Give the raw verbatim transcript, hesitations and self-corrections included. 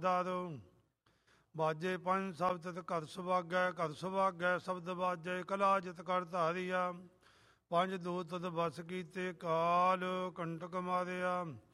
ਦਾਰੂ ਬਾਜੇ ਪੰਜ ਸ਼ਬਦ ਘਰ ਸੁਭਾਗੈ ਘਰ ਸੁਭਾਗੈ ਸ਼ਬਦ ਬਾਜੈ ਕਲਾ ਜਿਤ ਕਰ ਧਾਰੀਆ ਪੰਜ ਦੂਤ ਤਦ ਬਸ ਕੀਤੇ ਕਾਲ ਕੰਟਕ ਮਾਰਿਆ